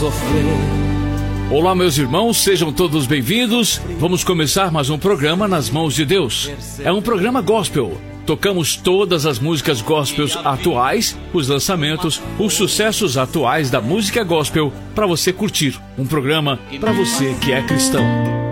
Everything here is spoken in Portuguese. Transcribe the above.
Olá, meus irmãos, sejam todos bem-vindos. Vamos começar mais um programa Nas Mãos de Deus. É um programa gospel. Tocamos todas as músicas gospels atuais, os lançamentos, os sucessos atuais da música gospel para você curtir. Um programa para você que é cristão.